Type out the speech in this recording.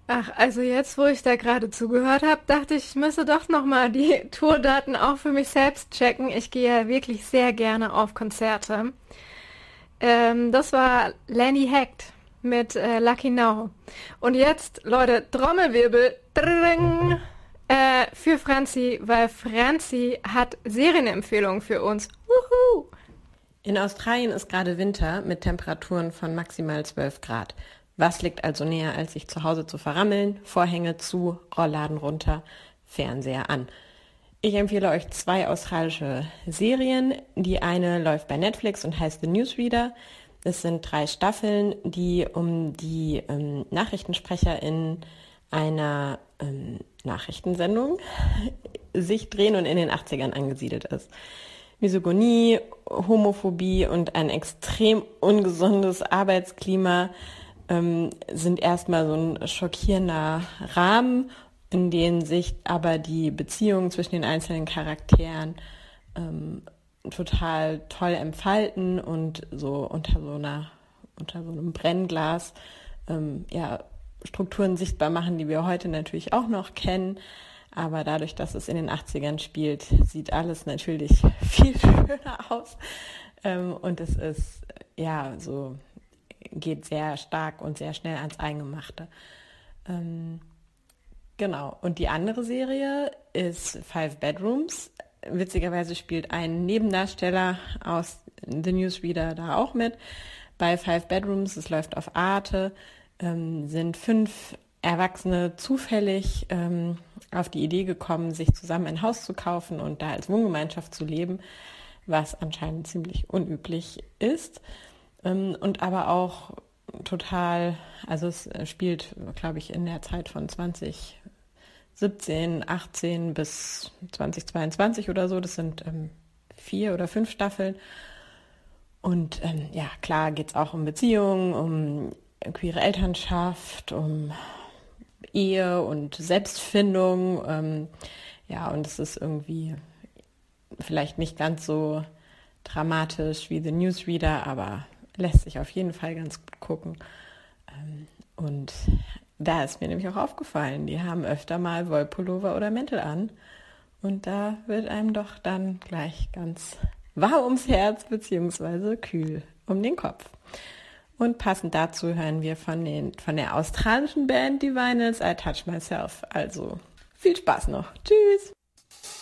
Ach, also jetzt, wo ich da gerade zugehört habe, dachte ich, ich müsse doch nochmal die Tourdaten auch für mich selbst checken. Ich gehe ja wirklich sehr gerne auf Konzerte. Das war Lenny Hecht mit Lucky Now. Und jetzt, Leute, Trommelwirbel dring, für Franzi, weil Franzi hat Serienempfehlungen für uns. Wuhu! In Australien ist gerade Winter mit Temperaturen von maximal 12 Grad. Was liegt also näher, als sich zu Hause zu verrammeln? Vorhänge zu, Rollladen runter, Fernseher an. Ich empfehle euch 2 australische Serien. Die eine läuft bei Netflix und heißt The Newsreader. Es sind 3 Staffeln, die um die Nachrichtensprecher in einer Nachrichtensendung sich drehen und in den 80ern angesiedelt ist. Misogynie, Homophobie und ein extrem ungesundes Arbeitsklima sind erstmal so ein schockierender Rahmen, in dem sich aber die Beziehungen zwischen den einzelnen Charakteren total toll entfalten und so unter so einem Brennglas Strukturen sichtbar machen, die wir heute natürlich auch noch kennen. Aber dadurch, dass es in den 80ern spielt, sieht alles natürlich viel schöner aus. Und es ist, geht sehr stark und sehr schnell ans Eingemachte. Genau. Und die andere Serie ist Five Bedrooms. Witzigerweise spielt ein Nebendarsteller aus The Newsreader da auch mit. Bei Five Bedrooms, es läuft auf Arte, sind 5 Erwachsene zufällig auf die Idee gekommen, sich zusammen ein Haus zu kaufen und da als Wohngemeinschaft zu leben, was anscheinend ziemlich unüblich ist. Und aber auch total, also es spielt, glaube ich, in der Zeit von 2017, 18 bis 2022 oder so. Das sind 4 oder 5 Staffeln. Und klar geht es auch um Beziehungen, um queere Elternschaft, um Ehe und Selbstfindung. Und es ist irgendwie vielleicht nicht ganz so dramatisch wie The Newsreader, aber lässt sich auf jeden Fall ganz gut gucken. Und da ist mir nämlich auch aufgefallen, die haben öfter mal Wollpullover oder Mäntel an. Und da wird einem doch dann gleich ganz warm ums Herz beziehungsweise kühl um den Kopf. Und passend dazu hören wir von der australischen Band Die Vinyls I Touch Myself. Also viel Spaß noch. Tschüss!